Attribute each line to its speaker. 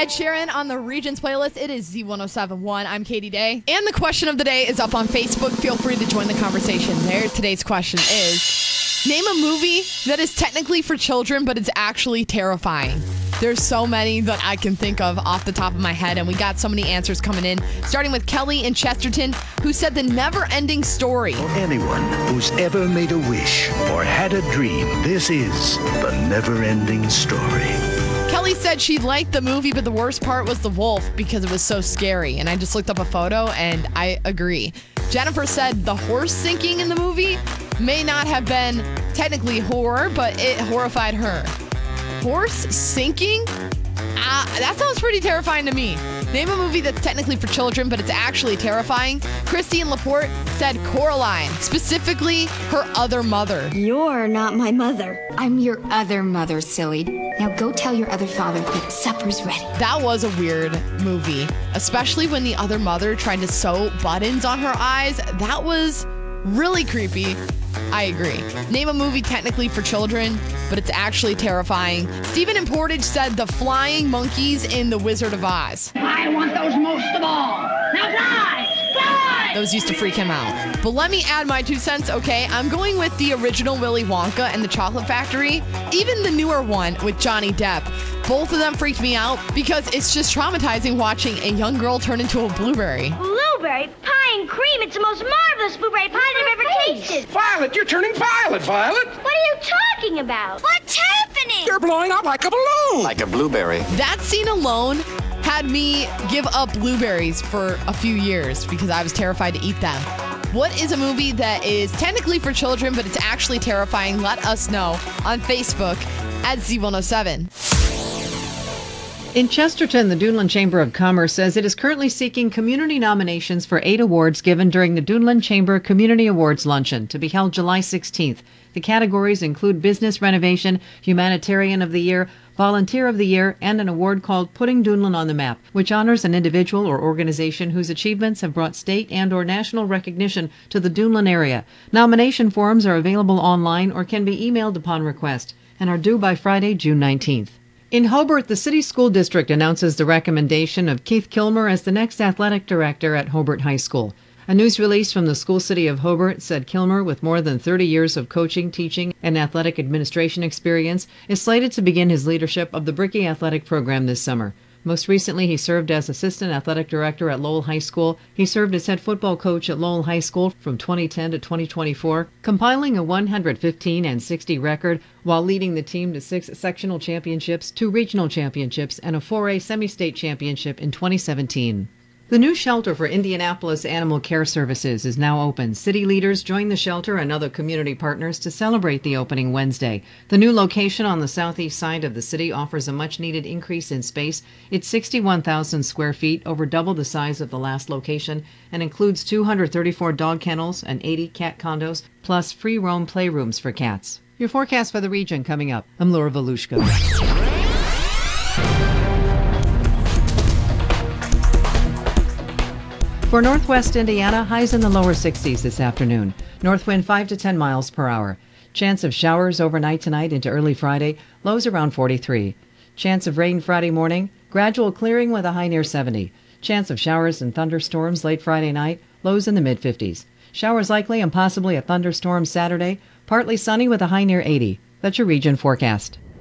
Speaker 1: Ed Sheeran on the Regions playlist. It is Z1071. I'm Katie Day. And the question of the day is up on Facebook. Feel free to join the conversation there. Today's question is, name a movie that is technically for children, but it's actually terrifying. There's so many that I can think of off the top of my head, and we got so many answers coming in, starting with Kelly in Chesterton, who said The Never-Ending Story.
Speaker 2: For anyone who's ever made a wish or had a dream, this is The Never-Ending Story.
Speaker 1: Kelly said she liked the movie, but the worst part was the wolf because it was so scary. And I just looked up a photo, and I agree. Jennifer said the horse sinking in the movie may not have been technically horror, but it horrified her. Horse sinking? That sounds pretty terrifying to me. Name a movie that's technically for children, but it's actually terrifying. Christine Laporte said Coraline, specifically her other mother.
Speaker 3: You're not my mother.
Speaker 4: I'm your other mother, silly. Now go tell your other father that supper's ready.
Speaker 1: That was a weird movie, especially when the other mother tried to sew buttons on her eyes. That was really creepy. I agree. Name a movie technically for children, but it's actually terrifying. Stephen in Portage said The Flying Monkeys in The Wizard of Oz.
Speaker 5: I want those most of all. Now fly! Fly!
Speaker 1: Those used to freak him out. But let me add my 2 cents, okay? I'm going with the original Willy Wonka and the Chocolate Factory, even the newer one with Johnny Depp. Both of them freaked me out because it's just traumatizing watching a young girl turn into a blueberry.
Speaker 6: Blueberry pie and cream. It's the most marvelous blueberry pie I've ever tasted.
Speaker 7: Violet, you're turning violet, Violet.
Speaker 6: What are you talking about? What's happening?
Speaker 7: You're blowing up like a balloon.
Speaker 8: Like a blueberry.
Speaker 1: That scene alone had me give up blueberries for a few years because I was terrified to eat them. What is a movie that is technically for children, but it's actually terrifying? Let us know on Facebook at Z107.
Speaker 9: In Chesterton, the Duneland Chamber of Commerce says it is currently seeking community nominations for 8 awards given during the Duneland Chamber Community Awards Luncheon to be held July 16th. The categories include Business Renovation, Humanitarian of the Year, Volunteer of the Year, and an award called Putting Duneland on the Map, which honors an individual or organization whose achievements have brought state and or national recognition to the Duneland area. Nomination forms are available online or can be emailed upon request and are due by Friday, June 19th. In Hobart, the City School District announces the recommendation of Keith Kilmer as the next athletic director at Hobart High School. A news release from the School City of Hobart said Kilmer, with more than 30 years of coaching, teaching, and athletic administration experience, is slated to begin his leadership of the Brickey Athletic Program this summer. Most recently, he served as assistant athletic director at Lowell High School. He served as head football coach at Lowell High School from 2010 to 2024, compiling a 115-60 record while leading the team to 6 sectional championships, 2 regional championships, and a 4A semi-state championship in 2017. The new shelter for Indianapolis Animal Care Services is now open. City leaders joined the shelter and other community partners to celebrate the opening Wednesday. The new location on the southeast side of the city offers a much-needed increase in space. It's 61,000 square feet, over double the size of the last location, and includes 234 dog kennels and 80 cat condos, plus free roam playrooms for cats. Your forecast for the region coming up. I'm Laura Volushko. For northwest Indiana, highs in the lower 60s this afternoon. North wind 5 to 10 miles per hour. Chance of showers overnight tonight into early Friday, lows around 43. Chance of rain Friday morning, gradual clearing with a high near 70. Chance of showers and thunderstorms late Friday night, lows in the mid-50s. Showers likely and possibly a thunderstorm Saturday, partly sunny with a high near 80. That's your region forecast.